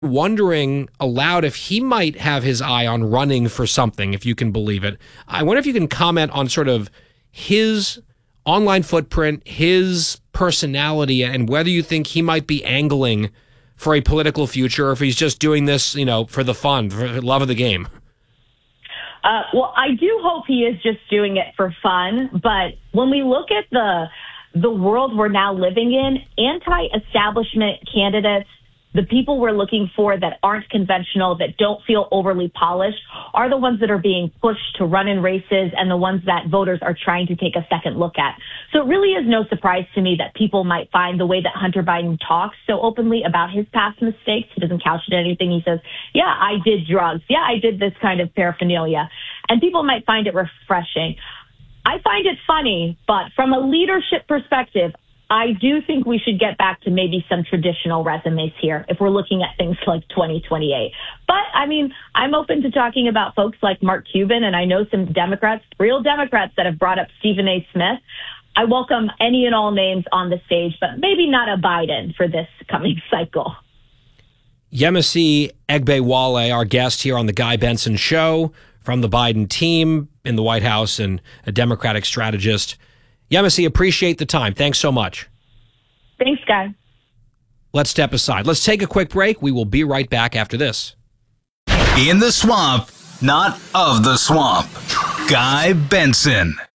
wondering aloud if he might have his eye on running for something, if you can believe it. I wonder if you can comment on sort of his online footprint, his personality, and whether you think he might be angling for a political future, or if he's just doing this, for the fun, for the love of the game. Well, I do hope he is just doing it for fun. But when we look at the world we're now living in, anti-establishment candidates, the people we're looking for that aren't conventional, that don't feel overly polished, are the ones that are being pushed to run in races and the ones that voters are trying to take a second look at. So it really is no surprise to me that people might find the way that Hunter Biden talks so openly about his past mistakes. He doesn't couch it in anything. He says, yeah, I did drugs. Yeah, I did this kind of paraphernalia. And people might find it refreshing. I find it funny, but from a leadership perspective, I do think we should get back to maybe some traditional resumes here if we're looking at things like 2028. But, I'm open to talking about folks like Mark Cuban, and I know some Democrats, real Democrats, that have brought up Stephen A. Smith. I welcome any and all names on the stage, but maybe not a Biden for this coming cycle. Yemisi Egbewale, our guest here on the Guy Benson Show, from the Biden team in the White House and a Democratic strategist. Yemisi, appreciate the time. Thanks so much. Thanks, Guy. Let's step aside. Let's take a quick break. We will be right back after this. In the swamp, not of the swamp. Guy Benson.